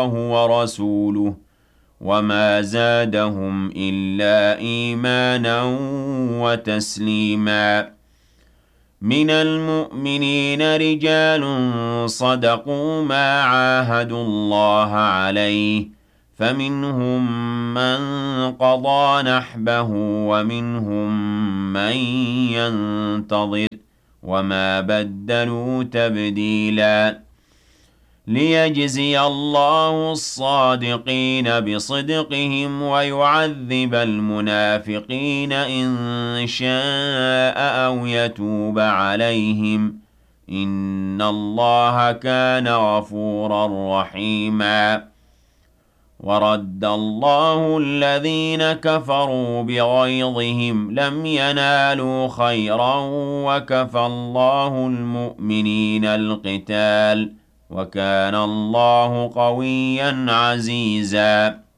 الله ورسوله وما زادهم إلا إيمانا وتسليما. من المؤمنين رجال صدقوا ما عاهدوا الله عليه، فمنهم من قضى نحبه ومنهم من ينتظر وما بدلوا تبديلا. ليجزي الله الصادقين بصدقهم ويعذب المنافقين إن شاء أو يتوب عليهم، إن الله كان غفورا رحيما. ورد الله الذين كفروا بغيظهم لم ينالوا خيرا وكفى الله المؤمنين القتال وكان الله قويا عزيزا.